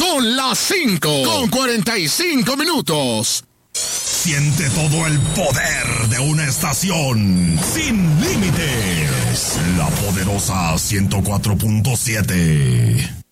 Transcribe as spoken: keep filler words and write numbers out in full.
Son las cinco con cuarenta y cinco minutos. Siente todo el poder de una estación sin límites. La poderosa ciento cuatro punto siete.